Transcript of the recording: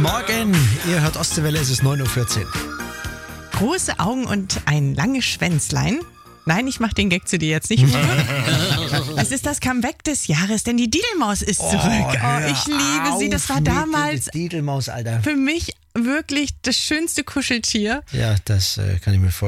Morgen, ihr hört Ostseewelle, es ist 9.14 Uhr. Große Augen und ein langes Schwänzlein. Nein, ich mach den Gag zu dir jetzt nicht. Es ist das Comeback des Jahres, denn die Didelmaus ist zurück. Ich liebe sie. Das war damals Didelmaus, Alter. für mich wirklich das schönste Kuscheltier. Ja, das kann ich mir vorstellen.